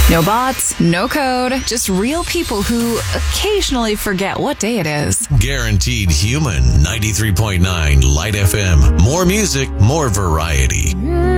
No bots, no code, just real people who occasionally forget what day it is. Guaranteed human. 93.9 Light FM. More music, more variety.